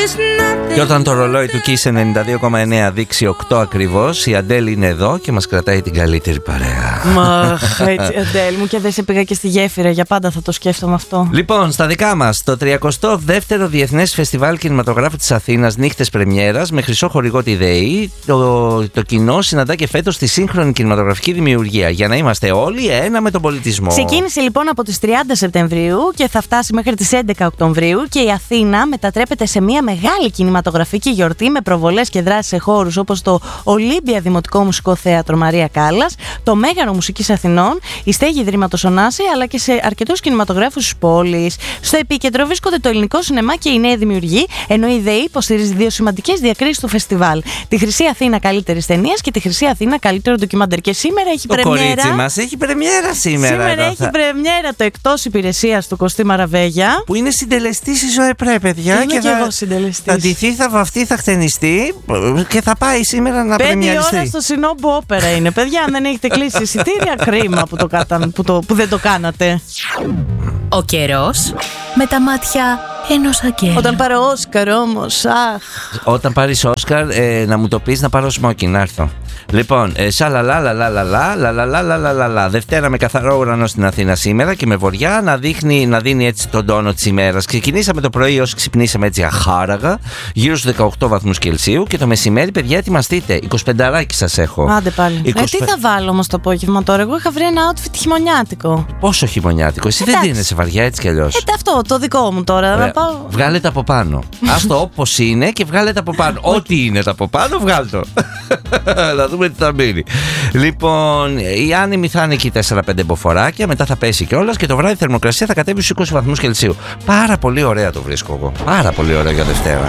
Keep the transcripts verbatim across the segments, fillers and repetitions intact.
Και όταν το ρολόι του Kiss ενενήντα δύο κόμμα εννέα δείξει οκτώ ακριβώς, η Αντέλ είναι εδώ και μας κρατάει την καλύτερη παρέα. Μα, έτσι, Αντέλ μου, και δεν σε πήγα και στη γέφυρα, για πάντα θα το σκέφτομαι αυτό. Λοιπόν, στα δικά μας, το τριακοστό δεύτερο Διεθνές Φεστιβάλ Κινηματογράφου της Αθήνας, νύχτες πρεμιέρας, με χρυσό χορηγό τη ΔΕΗ, το, το κοινό συναντά και φέτος τη σύγχρονη κινηματογραφική δημιουργία, για να είμαστε όλοι ένα με τον πολιτισμό. Ξεκίνησε λοιπόν από τις τριάντα Σεπτεμβρίου και θα φτάσει μέχρι τις έντεκα Οκτωβρίου, και η Αθήνα μετατρέπεται σε μια μεγάλη κινηματογραφική γιορτή με προβολές και δράσεις σε χώρους όπως το Ολύμπια Δημοτικό Μουσικό Θέατρο Μαρία Κάλλας, το Μέγαρο Μουσικής Αθηνών, η Στέγη Ιδρύματος Ωνάση, αλλά και σε αρκετούς κινηματογράφους της πόλης. Στο επίκεντρο βρίσκονται το ελληνικό σινεμά και οι νέοι δημιουργοί, ενώ η ΔΕΗ υποστηρίζει δύο σημαντικές διακρίσεις του φεστιβάλ: τη Χρυσή Αθήνα Καλύτερης Ταινίας και τη Χρυσή Αθήνα Καλύτερο Ντοκιμαντέρ. Και σήμερα έχει το πρεμιέρα. Το κορίτσι μας έχει πρεμιέρα σήμερα. Σήμερα εδώ έχει θα... πρεμιέρα το Εκτός Υπηρεσίας του Κωστή Μαραβέγια. Που είναι συντελεστής η Ζωέ Πρέ, παιδιά. Είμαι και, και θα... εγώ συντελεστής. Θα ντυθεί, θα βαφτεί, θα χτενιστεί και θα πάει σήμερα να πρεμιαριστεί. Πέντε ώρα στο Συνόμπου Όπερα είναι. Παιδιά, αν δεν έχετε κλείσει εισιτήρια, κρίμα που, το κάταν, που, το, που δεν το κάνατε. Ο καιρός με τα μάτια ενός αγγέλου. Όταν πάρω Όσκαρ όμως, αχ. Όταν πάρεις Όσκαρ, ε, να μου το πεις να πάρω σμόκι, να έρθω. Λοιπόν, ε, σαλαλαλαλαλαλαλαλαλαλαλα. Δευτέρα με καθαρό ουρανό στην Αθήνα σήμερα και με βορειά να, δείχνει, να δίνει έτσι τον τόνο της ημέρας. Ξεκινήσαμε το πρωί όσοι ξυπνήσαμε έτσι αχάραγα, γύρω στους δεκαοκτώ βαθμούς Κελσίου, και το μεσημέρι, παιδιά, ετοιμαστείτε. είκοσι πέντε σας έχω. Άντε πάλι. είκοσι... Ε, τι θα βάλω όμως το απόγευμα τώρα? Εγώ είχα βρει ένα outfit χειμωνιάτικο. Πόσο χειμωνιάτικο? Εσύ Εντάξει. δεν δίνεσαι βαριά έτσι κι αλλιώς. Ε, αυτό το δικό μου τώρα. Ωραία. Να πάω... Βγάλε τα από πάνω. Άστο όπως είναι και βγάλε τα από πάνω. Ό,τι είναι τα από πάνω, βγάλ' το. Να δούμε τι θα μείνει. Λοιπόν, η άνεμη θα είναι εκεί τέσσερα πέντε μποφοράκια, μετά θα πέσει κιόλας και το βράδυ η θερμοκρασία θα κατέβει στους είκοσι βαθμούς Κελσίου. Πάρα πολύ ωραία το βρίσκω εγώ. Πάρα πολύ ωραία για Δευτέρα.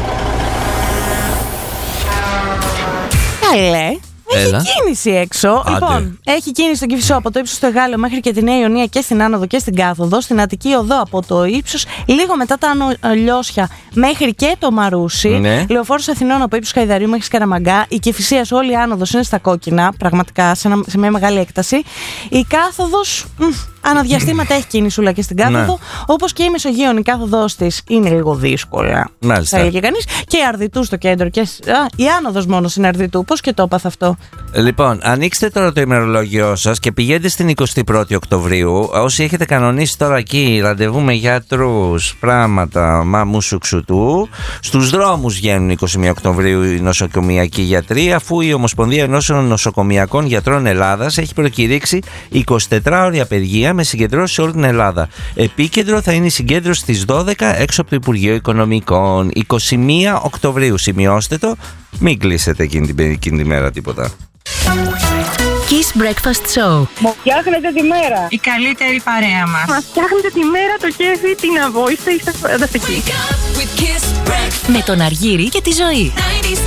Καλέ. Έχει Έλα. κίνηση έξω. Άντε. Λοιπόν, έχει κίνηση στον Κηφισό από το ύψος του Εγάλεο μέχρι και τη Νέα Ιωνία και στην Άνοδο και στην Κάθοδο. Στην Αττική Οδό από το ύψος λίγο μετά τα Λιώσια μέχρι και το Μαρούσι. Ναι. Λεωφόρος Αθηνών από ύψος Χαϊδαρίου μέχρι Σκαραμαγκά. Η Κηφισίας όλη η Άνοδος είναι στα κόκκινα, πραγματικά σε, ένα, σε μια μεγάλη έκταση. Η Κάθοδος. Μ, αναδιαστήματα έχει κίνησούλα και στην Κάθοδο. Ναι. Όπως και η Μεσογείων, η κάθοδός της είναι λίγο δύσκολα. Μάλιστα. Θα έλεγε κανείς. Και η Αρδιτού στο κέντρο. Και... Α, η Άνοδος μόνο στην Αρδιτού. Πώς και το έπαθα αυτό. Λοιπόν, ανοίξτε τώρα το ημερολόγιό σας και πηγαίνετε στην εικοστή πρώτη Οκτωβρίου. Όσοι έχετε κανονίσει τώρα εκεί ραντεβού με γιατρούς, πράγματα, μαμού σουξουτού, στους δρόμους βγαίνουν εικοστή πρώτη Οκτωβρίου οι νοσοκομιακοί γιατροί, αφού η Ομοσπονδία Ενώσεων Νοσοκομιακών Γιατρών Ελλάδας έχει προκηρύξει εικοσιτετράωρη απεργία με συγκεντρώσεις σε όλη την Ελλάδα. Επίκεντρο θα είναι η συγκέντρωση στις δώδεκα έξω από το Υπουργείο Οικονομικών. εικοστή πρώτη Οκτωβρίου, σημειώστε το, μην κλείσετε εκείνη την, εκείνη τη μέρα τίποτα. Kiss Breakfast Show. Μου φτιάχνετε τη μέρα. Η καλύτερη παρέα μας. Μας φτιάχνετε τη μέρα, το κέφι, την αβόηστε, είστε φανταστικοί. Με τον Αργύρη και τη Ζωή.